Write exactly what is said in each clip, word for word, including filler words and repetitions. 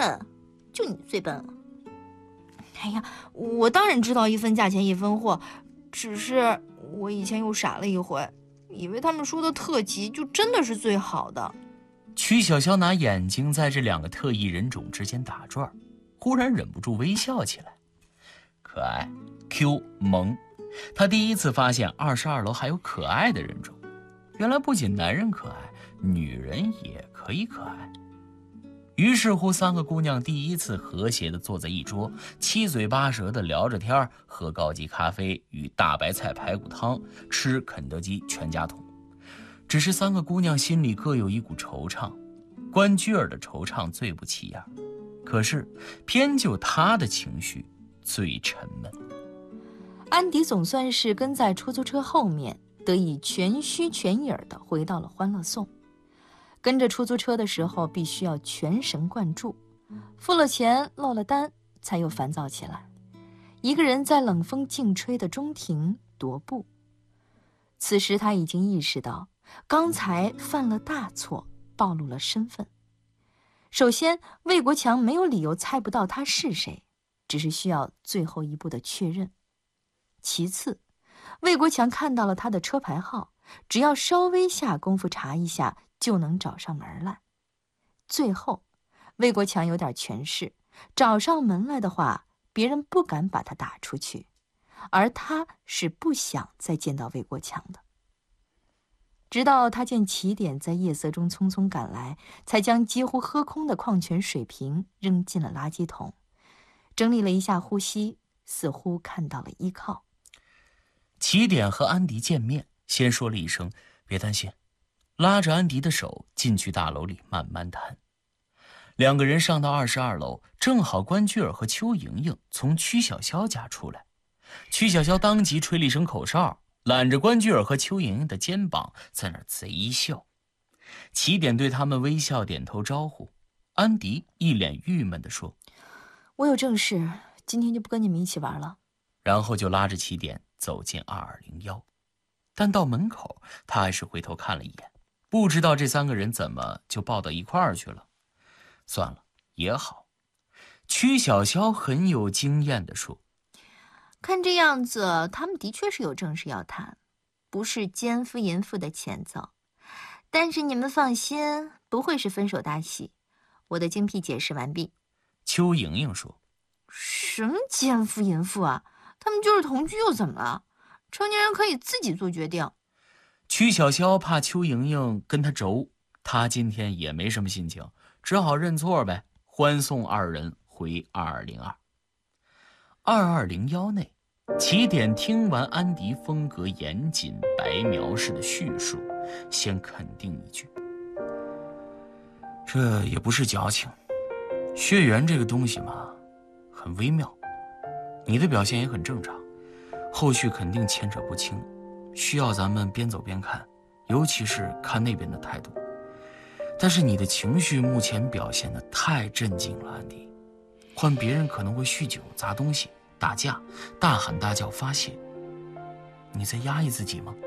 笨，就你最笨了。哎呀，我当然知道一分价钱一分货，只是我以前又傻了一回，以为他们说的特级就真的是最好的。 曲小潇拿眼睛在这两个特异人种之间打转，忽然忍不住微笑起来。可爱 Q 萌，他第一次发现二十二楼还有可爱的人种，原来不仅男人可爱，女人也可以可爱。于是乎，三个姑娘第一次和谐地坐在一桌，七嘴八舌地聊着天，喝高级咖啡与大白菜排骨汤，吃肯德基全家桶。只是三个姑娘心里各有一股惆怅，关雎尔的惆怅最不起眼，可是偏就她的情绪最沉闷。 安迪总算是跟在出租车后面，得以全虚全影地回到了欢乐颂。跟着出租车的时候必须要全神贯注，付了钱落了单才又烦躁起来，一个人在冷风劲吹的中庭踱步。此时他已经意识到刚才犯了大错，暴露了身份。首先，魏国强没有理由猜不到他是谁，只是需要最后一步的确认。其次，魏国强看到了他的车牌号，只要稍微下功夫查一下就能找上门来。最后，魏国强有点权势，找上门来的话，别人不敢把他打出去，而他是不想再见到魏国强的。直到他见起点在夜色中匆匆赶来，才将几乎喝空的矿泉水瓶扔进了垃圾桶，整理了一下呼吸，似乎看到了依靠。 起点和安迪见面，先说了一声别担心，拉着安迪的手进去大楼里慢慢谈。两个人上到二十二楼，正好关雎尔和邱莹莹从曲小潇家出来。曲小潇当即吹了一声口哨，揽着关雎尔和邱莹莹的肩膀，在那儿贼笑。起点对他们微笑点头招呼，安迪一脸郁闷地说： 我有正事，今天就不跟你们一起玩了。 然后就拉着起点走进二二零一。但到门口他还是回头看了一眼，不知道这三个人怎么就抱到一块儿去了。算了，也好。曲小潇很有经验地说： 看这样子，他们的确是有正事要谈，不是奸夫淫妇的前奏。但是你们放心，不会是分手大喜。我的精辟解释完毕。 邱莹莹说： 什么奸夫淫妇啊？他们就是同居又怎么了？成年人可以自己做决定。 曲小潇怕邱莹莹跟他轴，他今天也没什么心情，只好认错呗，欢送二人回二二零二。二二零一内，起点听完安迪风格严谨白描式的叙述，先肯定一句：这也不是矫情，血缘这个东西嘛，很微妙，你的表现也很正常，后续肯定牵扯不清，需要咱们边走边看，尤其是看那边的态度。但是你的情绪目前表现得太震惊了，安迪，换别人可能会酗酒、砸东西、打架、大喊大叫发泄，你在压抑自己吗？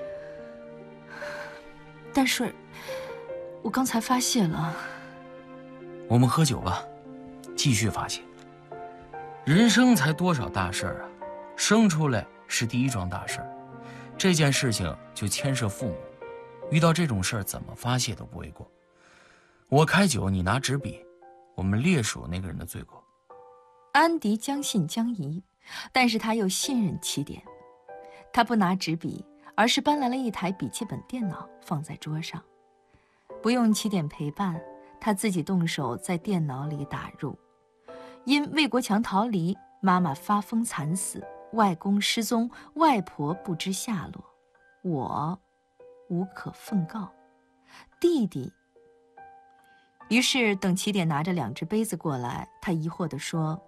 但是我刚才发泄了。 我们喝酒吧，继续发泄。人生才多少大事啊，生出来是第一桩大事，这件事情就牵涉父母，遇到这种事儿怎么发泄都不为过。我开酒，你拿纸笔，我们列数那个人的罪过。 安迪将信将疑，但是他又信任起点。他不拿纸笔，而是搬来了一台笔记本电脑放在桌上，不用起点陪伴，他自己动手在电脑里打入：因魏国强逃离，妈妈发疯惨死，外公失踪，外婆不知下落，我无可奉告，弟弟。于是等起点拿着两只杯子过来，他疑惑地说：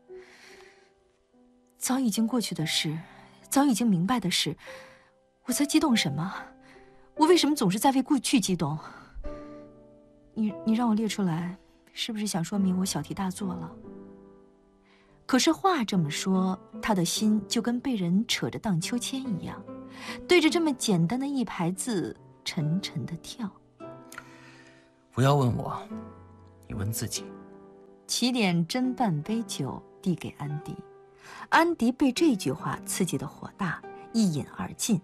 早已经过去的事，早已经明白的事，我在激动什么？我为什么总是在为过去激动？你你让我列出来，是不是想说明我小题大做了？可是话这么说，他的心就跟被人扯着荡秋千一样，对着这么简单的一排字沉沉的跳。 不要问我，你问自己。 起点斟半杯酒递给安迪，安迪被这句话刺激得火大，一饮而尽。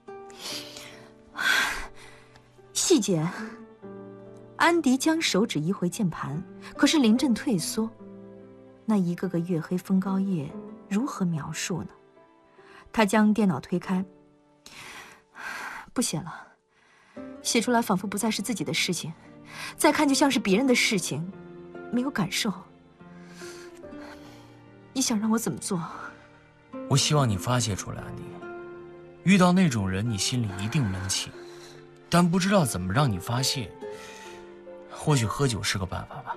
细节。安迪将手指移回键盘，可是临阵退缩。那一个个月黑风高夜如何描述呢？他将电脑推开，不写了，写出来仿佛不再是自己的事情，再看就像是别人的事情，没有感受。你想让我怎么做？ 我希望你发泄出来，安迪。遇到那种人，你心里一定闷气，但不知道怎么让你发泄。或许喝酒是个办法吧。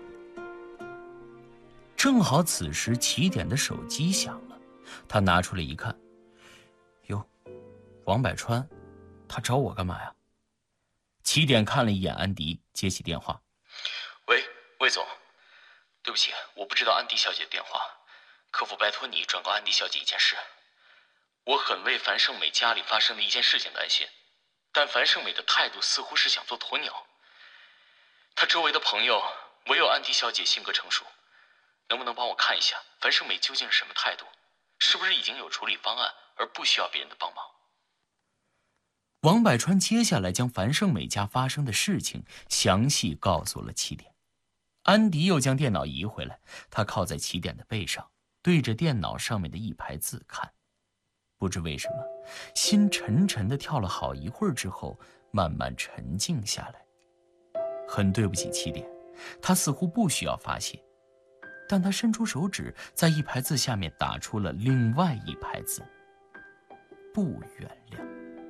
正好此时起点的手机响了，他拿出来一看，哟，王百川，他找我干嘛呀？起点看了一眼安迪，接起电话。 喂，魏总，对不起，我不知道安迪小姐的电话，客服拜托你转告安迪小姐一件事。我很为樊胜美家里发生的一件事情担心，但樊胜美的态度似乎是想做鸵鸟。她周围的朋友唯有安迪小姐性格成熟，能不能帮我看一下樊胜美究竟是什么态度？是不是已经有处理方案，而不需要别人的帮忙？ 王百川接下来将樊胜美家发生的事情详细告诉了起点。安迪又将电脑移回来，他靠在起点的背上，对着电脑上面的一排字看。不知为什么，心沉沉地跳了好一会儿之后，慢慢沉静下来。很对不起起点，他似乎不需要发泄，但他伸出手指，在一排字下面打出了另外一排字：不原谅。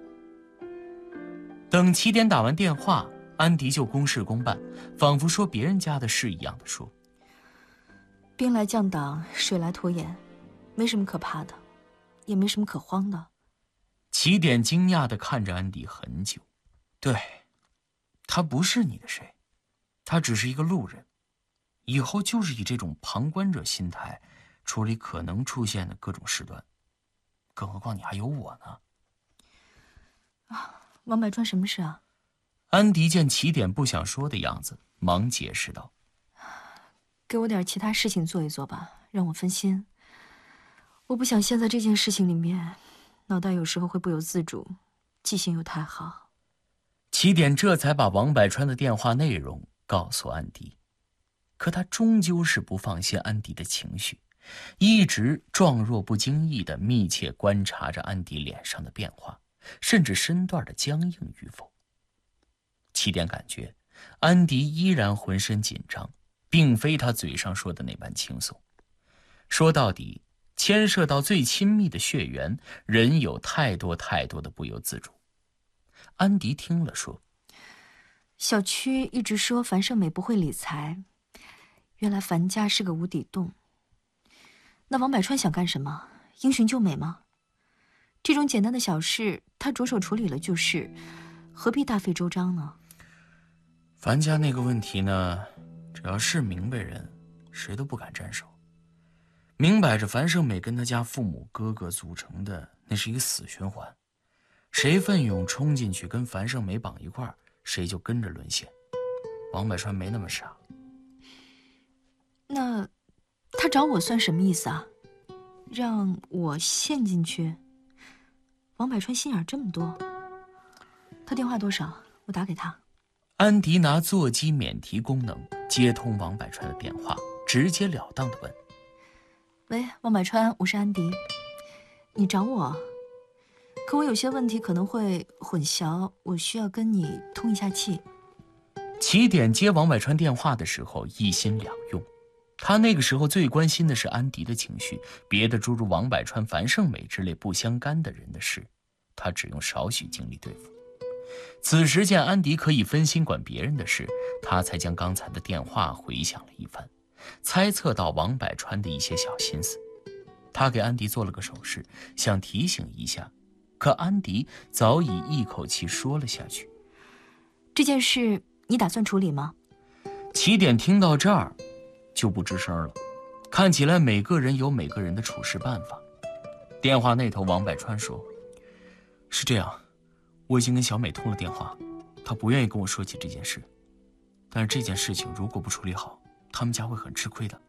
等起点打完电话，安迪就公事公办，仿佛说别人家的事一样的说： 兵来将挡，水来土掩，没什么可怕的，也没什么可慌的。 起点惊讶地看着安迪很久。对，他不是你的谁，他只是一个路人，以后就是以这种旁观者心态处理可能出现的各种事端，更何况你还有我呢。 啊，王百川什么事啊？ 安迪见起点不想说的样子，忙解释道： 给我点其他事情做一做吧，让我分心。我不想陷在这件事情里面，脑袋有时候会不由自主，记性又太好。 起点这才把王百川的电话内容告诉安迪，可他终究是不放心安迪的情绪，一直状若不经意地密切观察着安迪脸上的变化，甚至身段的僵硬与否。起点感觉安迪依然浑身紧张，并非他嘴上说的那般轻松。说到底，牵涉到最亲密的血缘，人有太多太多的不由自主。安迪听了说： 小区一直说樊胜美不会理财，原来樊家是个无底洞。那王百川想干什么？英雄救美吗？这种简单的小事他着手处理了就是，何必大费周章呢？ 樊家那个问题呢，只要是明白人，谁都不敢沾手。明摆着樊胜美跟他家父母哥哥组成的，那是一个死循环，谁奋勇冲进去跟樊胜美绑一块儿，谁就跟着沦陷。王百川没那么傻。 那他找我算什么意思啊？让我陷进去？王百川心眼这么多。他电话多少？我打给他。 安迪拿座机免提功能接通王百川的电话，直截了当地问： 喂，王百川，我是安迪。你找我？可我有些问题可能会混淆，我需要跟你通一下气。 起点接王百川电话的时候一心两用，他那个时候最关心的是安迪的情绪，别的诸如王百川、樊胜美之类不相干的人的事，他只用少许精力对付。此时见安迪可以分心管别人的事，他才将刚才的电话回想了一番，猜测到王百川的一些小心思。他给安迪做了个手势，想提醒一下，可安迪早已一口气说了下去。 这件事你打算处理吗？ 起点听到这儿就不吱声了，看起来每个人有每个人的处事办法。电话那头王百川说：是这样，我已经跟小美通了电话，她不愿意跟我说起这件事，但是这件事情如果不处理好，他们家会很吃亏的。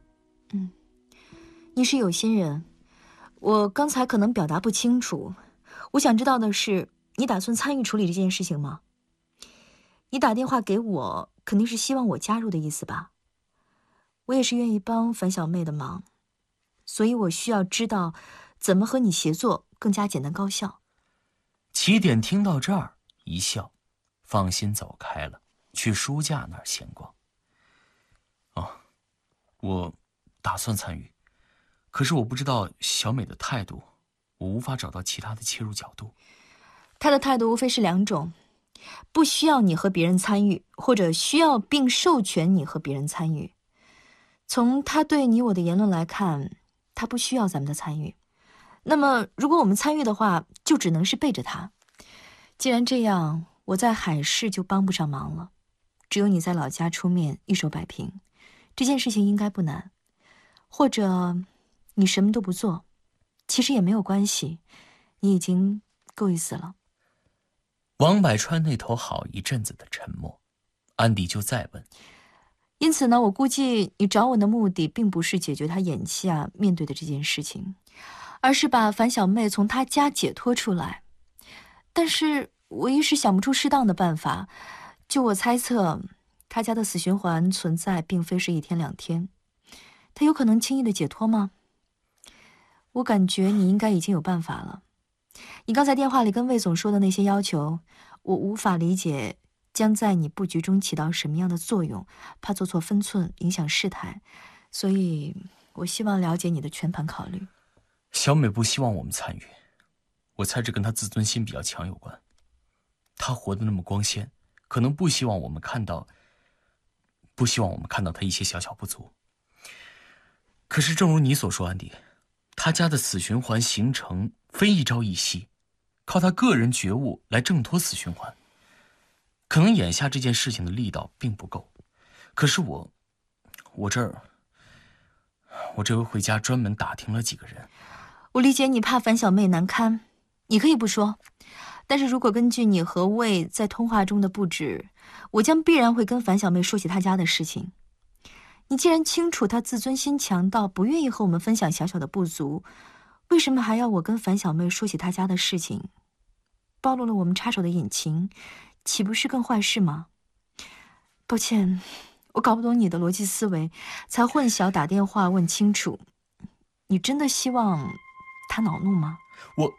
嗯，你是有心人，我刚才可能表达不清楚。我想知道的是，你打算参与处理这件事情吗？你打电话给我，肯定是希望我加入的意思吧？我也是愿意帮樊小妹的忙，所以我需要知道怎么和你协作更加简单高效。 起点听到这儿一笑，放心走开了，去书架那儿闲逛。哦，我打算参与，可是我不知道小美的态度，我无法找到其他的切入角度。 她的态度无非是两种，不需要你和别人参与，或者需要并授权你和别人参与。从她对你我的言论来看，她不需要咱们的参与。那么如果我们参与的话，就只能是背着她。既然这样，我在海市就帮不上忙了，只有你在老家出面一手摆平。这件事情应该不难，或者你什么都不做，其实也没有关系，你已经够意思了。 王百川那头好一阵子的沉默，安迪就再问： 因此呢，我估计你找我的目的并不是解决他眼下面对的这件事情，而是把樊小妹从他家解脱出来。但是我一时想不出适当的办法。就我猜测，他家的死循环存在并非是一天两天，他有可能轻易的解脱吗？我感觉你应该已经有办法了。你刚才电话里跟魏总说的那些要求，我无法理解将在你布局中起到什么样的作用，怕做错分寸，影响事态，所以我希望了解你的全盘考虑。 小美不希望我们参与，我猜这跟她自尊心比较强有关。她活得那么光鲜，可能不希望我们看到，不希望我们看到她一些小小不足。可是正如你所说，安迪，她家的死循环形成非一朝一夕，靠她个人觉悟来挣脱死循环。可能眼下这件事情的力道并不够，可是我，我这儿，我这回回家专门打听了几个人。 我理解你怕樊小妹难堪，你可以不说，但是如果根据你和魏在通话中的布置，我将必然会跟樊小妹说起她家的事情。你既然清楚她自尊心强到不愿意和我们分享小小的不足，为什么还要我跟樊小妹说起她家的事情？暴露了我们插手的隐情，岂不是更坏事吗？抱歉，我搞不懂你的逻辑思维，才混淆打电话问清楚。你真的希望他恼怒吗？ 我，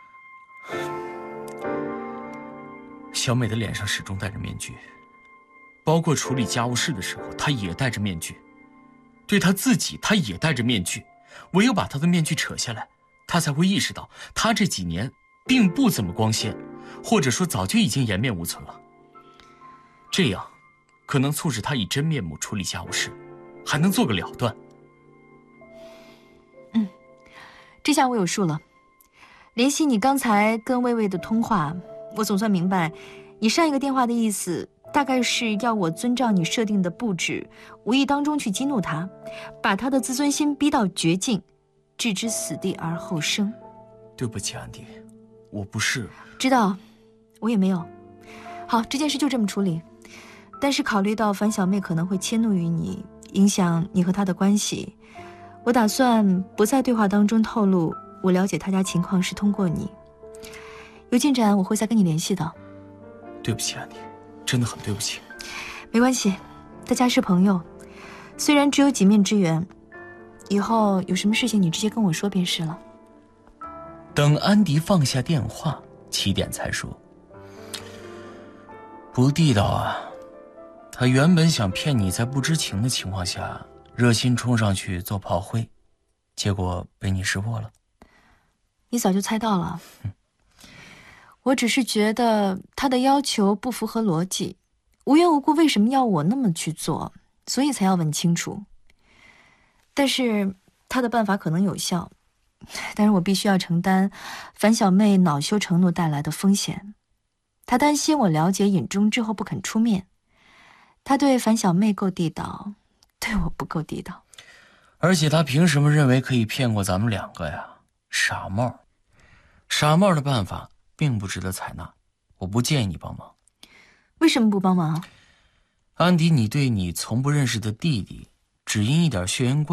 小美的脸上始终戴着面具，包括处理家务事的时候，她也戴着面具。对她自己，她也戴着面具。唯有把她的面具扯下来，她才会意识到，她这几年并不怎么光鲜，或者说早就已经颜面无存了。这样，可能促使她以真面目处理家务事，还能做个了断。 嗯，这下我有数了。联系你刚才跟魏魏的通话，我总算明白，你上一个电话的意思大概是要我遵照你设定的布置，无意当中去激怒他，把他的自尊心逼到绝境，置之死地而后生。 对不起，安迪，我不是。 知道，我也没有。好，这件事就这么处理。但是考虑到樊小妹可能会迁怒于你，影响你和她的关系，我打算不在对话当中透露我了解她家情况是通过你。有进展我会再跟你联系的。 对不起，安迪，真的很对不起。 没关系，大家是朋友，虽然只有几面之缘，以后有什么事情你直接跟我说便是了。 等安迪放下电话，起点才说：“不地道啊！他原本想骗你在不知情的情况下热心冲上去做炮灰，结果被你识破了。” 你早就猜到了。我只是觉得他的要求不符合逻辑，无缘无故为什么要我那么去做，所以才要问清楚。但是他的办法可能有效，但是我必须要承担樊小妹恼羞成怒带来的风险。他担心我了解隐衷之后不肯出面。他对樊小妹够地道，对我不够地道。 而且他凭什么认为可以骗过咱们两个呀？傻帽，傻帽的办法并不值得采纳，我不建议你帮忙。 为什么不帮忙？ 安迪，你对你从不认识的弟弟，只因一点血缘关